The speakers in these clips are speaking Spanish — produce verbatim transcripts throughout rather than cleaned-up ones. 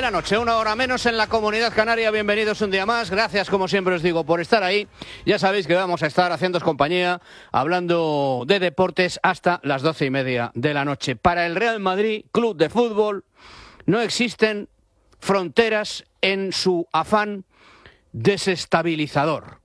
la noche, una hora menos en la Comunidad Canaria. Bienvenidos un día más. Gracias, como siempre os digo, por estar ahí. Ya sabéis que vamos a estar haciéndoos compañía, hablando de deportes hasta las doce y media de la noche. Para el Real Madrid, club de fútbol, no existen fronteras en su afán desestabilizador.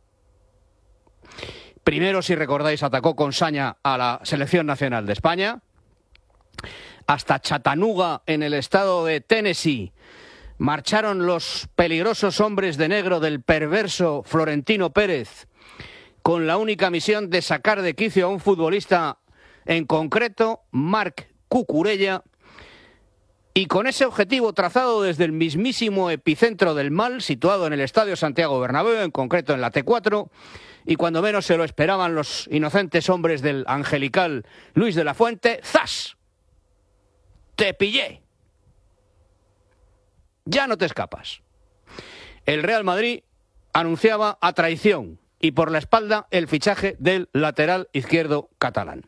Primero, si recordáis, atacó con saña a la selección nacional de España. Hasta Chattanooga, en el estado de Tennessee, marcharon los peligrosos hombres de negro del perverso Florentino Pérez, con la única misión de sacar de quicio a un futbolista en concreto, Marc Cucurella, y con ese objetivo trazado desde el mismísimo epicentro del mal, situado en el Estadio Santiago Bernabéu, en concreto en la T cuatro, y cuando menos se lo esperaban los inocentes hombres del angelical Luis de la Fuente, ¡zas! ¡Te pillé! Ya no te escapas. El Real Madrid anunciaba a traición y por la espalda el fichaje del lateral izquierdo catalán.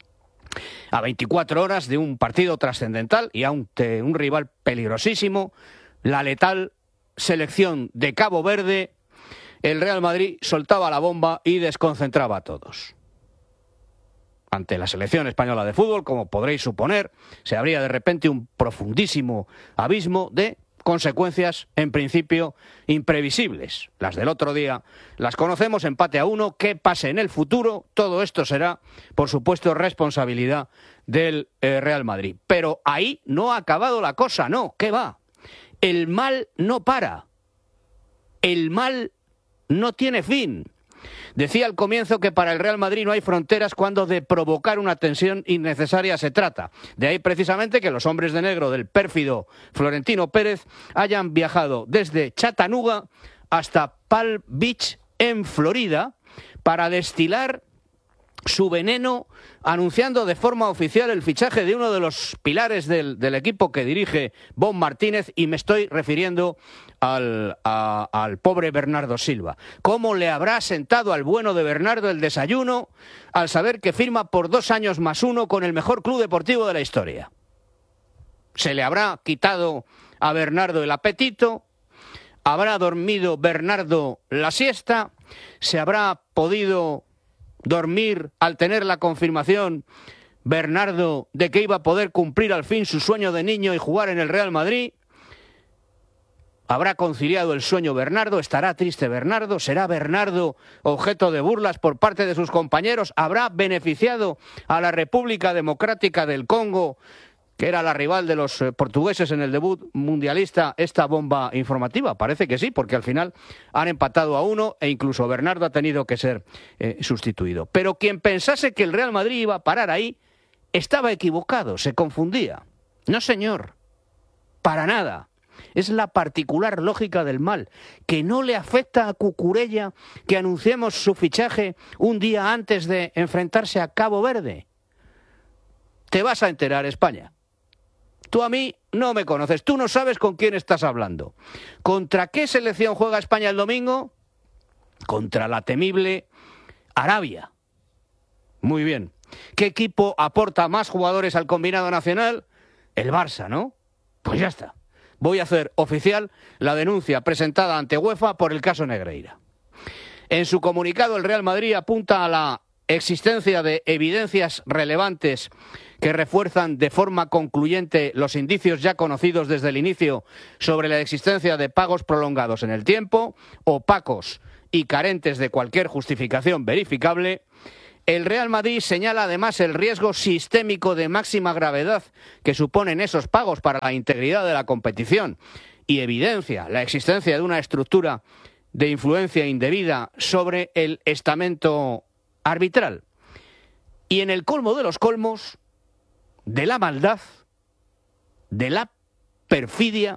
A veinticuatro horas de un partido trascendental y ante un rival peligrosísimo, la letal selección de Cabo Verde, el Real Madrid soltaba la bomba y desconcentraba a todos. Ante la selección española de fútbol, como podréis suponer, se abría de repente un profundísimo abismo de consecuencias, en principio, imprevisibles. Las del otro día las conocemos, empate a uno. ¿Qué pase en el futuro? Todo esto será, por supuesto, responsabilidad del eh, Real Madrid. Pero ahí no ha acabado la cosa, no, ¿qué va? El mal no para. El mal no tiene fin. Decía al comienzo que para el Real Madrid no hay fronteras cuando de provocar una tensión innecesaria se trata. De ahí precisamente que los hombres de negro del pérfido Florentino Pérez hayan viajado desde Chattanooga hasta Palm Beach en Florida para destilar su veneno, anunciando de forma oficial el fichaje de uno de los pilares del, del equipo que dirige Bob Martínez, y me estoy refiriendo al, a, al pobre Bernardo Silva. ¿Cómo le habrá sentado al bueno de Bernardo el desayuno al saber que firma por dos años más uno con el mejor club deportivo de la historia? ¿Se le habrá quitado a Bernardo el apetito? ¿Habrá dormido Bernardo la siesta? ¿Se habrá podido dormir al tener la confirmación Bernardo de que iba a poder cumplir al fin su sueño de niño y jugar en el Real Madrid? ¿Habrá conciliado el sueño Bernardo? ¿Estará triste Bernardo? ¿Será Bernardo objeto de burlas por parte de sus compañeros? ¿Habrá beneficiado a la República Democrática del Congo, que era la rival de los portugueses en el debut mundialista, esta bomba informativa? Parece que sí, porque al final han empatado a uno e incluso Bernardo ha tenido que ser eh, sustituido. Pero quien pensase que el Real Madrid iba a parar ahí, estaba equivocado, se confundía. No, señor, para nada. Es la particular lógica del mal, que no le afecta a Cucurella que anunciemos su fichaje un día antes de enfrentarse a Cabo Verde. Te vas a enterar, España. Tú a mí no me conoces, tú no sabes con quién estás hablando. ¿Contra qué selección juega España el domingo? Contra la temible Arabia. Muy bien. ¿Qué equipo aporta más jugadores al combinado nacional? El Barça, ¿no? Pues ya está. Voy a hacer oficial la denuncia presentada ante UEFA por el caso Negreira. En su comunicado, el Real Madrid apunta a la existencia de evidencias relevantes que refuerzan de forma concluyente los indicios ya conocidos desde el inicio sobre la existencia de pagos prolongados en el tiempo, opacos y carentes de cualquier justificación verificable. El Real Madrid señala además el riesgo sistémico de máxima gravedad que suponen esos pagos para la integridad de la competición y evidencia la existencia de una estructura de influencia indebida sobre el estamento arbitral. Y en el colmo de los colmos, de la maldad, de la perfidia,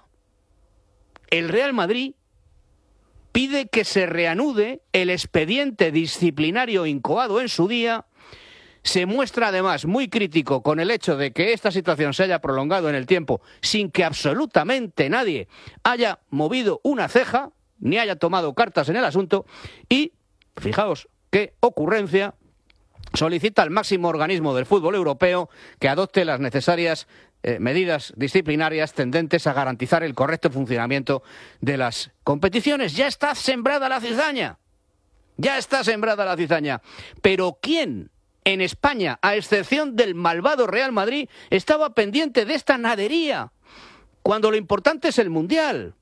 el Real Madrid pide que se reanude el expediente disciplinario incoado en su día. Se muestra además muy crítico con el hecho de que esta situación se haya prolongado en el tiempo sin que absolutamente nadie haya movido una ceja ni haya tomado cartas en el asunto. Y, fijaos qué ocurrencia, solicita al máximo organismo del fútbol europeo que adopte las necesarias eh, medidas disciplinarias tendentes a garantizar el correcto funcionamiento de las competiciones. Ya está sembrada la cizaña. Ya está sembrada la cizaña. Pero ¿quién en España, a excepción del malvado Real Madrid, estaba pendiente de esta nadería? Cuando lo importante es el Mundial.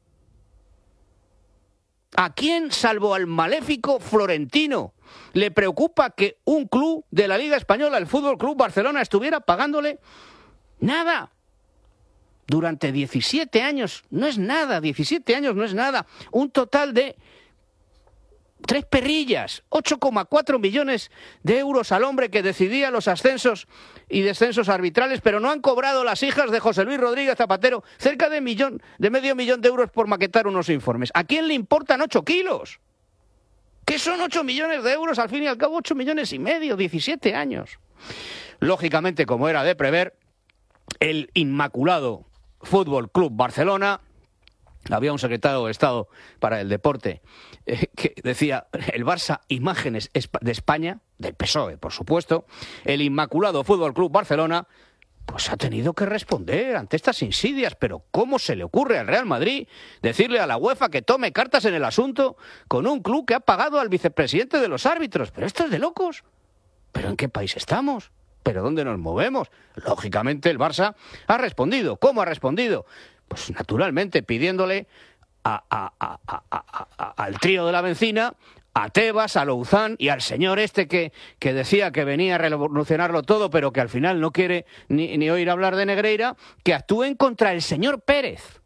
¿A quién, salvo al maléfico Florentino, le preocupa que un club de la Liga Española, el Fútbol Club Barcelona, estuviera pagándole nada? Durante diecisiete años, no es nada, diecisiete años no es nada. Un total de tres perrillas, ocho coma cuatro millones de euros al hombre que decidía los ascensos y descensos arbitrales, pero no han cobrado las hijas de José Luis Rodríguez Zapatero cerca de, millón, de medio millón de euros por maquetar unos informes. ¿A quién le importan ocho kilos? ¿Qué son ocho millones de euros? Al fin y al cabo, ocho millones y medio, diecisiete años. Lógicamente, como era de prever, el inmaculado Fútbol Club Barcelona, había un secretario de Estado para el deporte eh, que decía, el Barça, imágenes de España, del P S O E, por supuesto, el inmaculado Fútbol Club Barcelona, pues ha tenido que responder ante estas insidias. Pero ¿cómo se le ocurre al Real Madrid decirle a la UEFA que tome cartas en el asunto con un club que ha pagado al vicepresidente de los árbitros? Pero esto es de locos. ¿Pero en qué país estamos? ¿Pero dónde nos movemos? Lógicamente el Barça ha respondido. ¿Cómo ha respondido? Pues naturalmente pidiéndole a, a, a, a, a, a, al trío de la Bencina, a Tebas, a Louzán y al señor este que, que decía que venía a revolucionarlo todo, pero que al final no quiere ni, ni oír hablar de Negreira, que actúen contra el señor Pérez.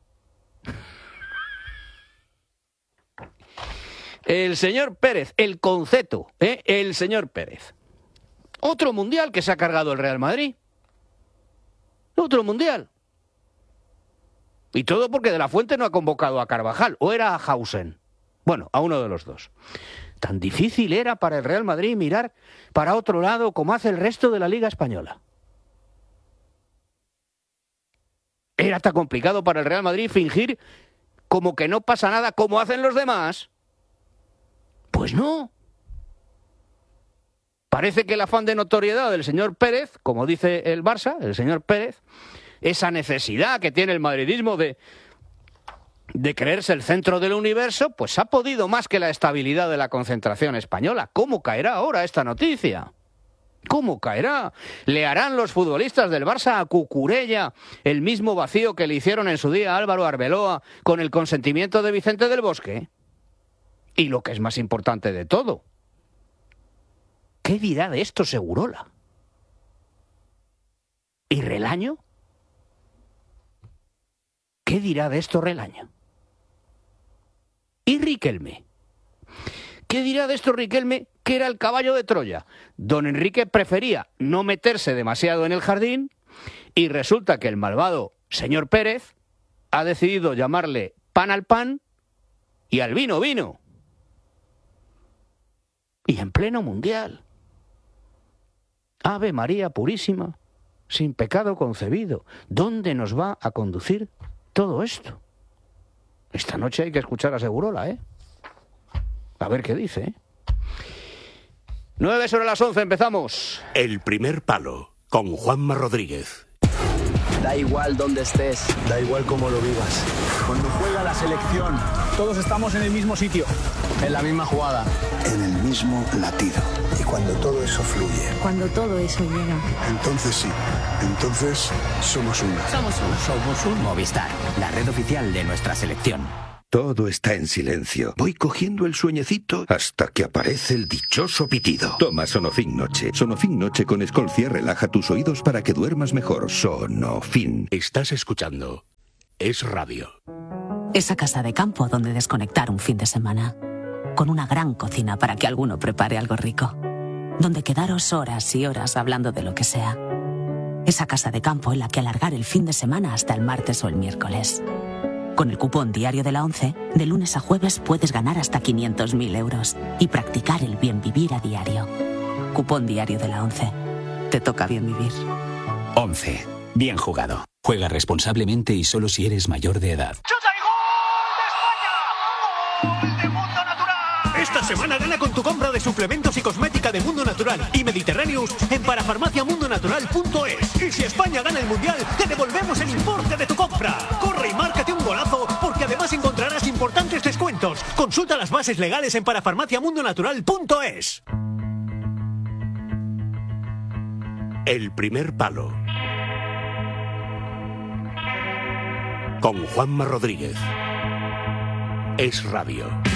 El señor Pérez, el conceto, ¿eh? El señor Pérez. Otro mundial que se ha cargado el Real Madrid. Otro mundial. Y todo porque De la Fuente no ha convocado a Carvajal, o era a Hausen. Bueno, a uno de los dos. Tan difícil era para el Real Madrid mirar para otro lado como hace el resto de la Liga Española. Era tan complicado para el Real Madrid fingir como que no pasa nada como hacen los demás. Pues no. Parece que el afán de notoriedad del señor Pérez, como dice el Barça, el señor Pérez, esa necesidad que tiene el madridismo de, de creerse el centro del universo, pues ha podido más que la estabilidad de la concentración española. ¿Cómo caerá ahora esta noticia? ¿Cómo caerá? ¿Le harán los futbolistas del Barça a Cucurella el mismo vacío que le hicieron en su día a Álvaro Arbeloa con el consentimiento de Vicente del Bosque? Y lo que es más importante de todo, ¿qué dirá de esto Segurola? ¿Y Relaño? ¿Qué dirá de esto Relaño? ¿Y Riquelme? ¿Qué dirá de esto Riquelme, que era el caballo de Troya? Don Enrique prefería no meterse demasiado en el jardín y resulta que el malvado señor Pérez ha decidido llamarle pan al pan y al vino vino. Y en pleno mundial. Ave María Purísima, sin pecado concebido. ¿Dónde nos va a conducir todo esto? Esta noche hay que escuchar a Segurola, ¿eh? A ver qué dice, ¿eh? Nueve sobre las once, empezamos. El primer palo, con Juanma Rodríguez. Da igual dónde estés, da igual cómo lo vivas. Cuando juega la selección, todos estamos en el mismo sitio, en la misma jugada, en el mismo latido. Y cuando todo eso fluye, cuando todo eso llega, entonces sí, entonces somos uno. Somos uno. Somos un Movistar, la red oficial de nuestra selección. Todo está en silencio. Voy cogiendo el sueñecito hasta que aparece el dichoso pitido. Toma Sonofin Noche. Sonofin Noche con Escolcia relaja tus oídos para que duermas mejor. Sonofin. Estás escuchando Es Radio. Esa casa de campo donde desconectar un fin de semana. Con una gran cocina para que alguno prepare algo rico. Donde quedaros horas y horas hablando de lo que sea. Esa casa de campo en la que alargar el fin de semana hasta el martes o el miércoles. Con el cupón Diario de la ONCE, de lunes a jueves puedes ganar hasta quinientos mil euros y practicar el bien vivir a diario. Cupón Diario de la ONCE. Te toca bien vivir. ONCE. Bien jugado. Juega responsablemente y solo si eres mayor de edad. ¡Chuta y gol de España! ¡Gol de Mundo Natural! Esta semana gana con tu compra de de suplementos y cosmética de Mundo Natural y Mediterráneos en parafarmacia mundo natural punto es. Y si España gana el Mundial, te devolvemos el importe de tu compra. Corre y márcate un golazo, porque además encontrarás importantes descuentos. Consulta las bases legales en parafarmacia mundo natural punto es. El primer palo. Con Juanma Rodríguez. Es Radio.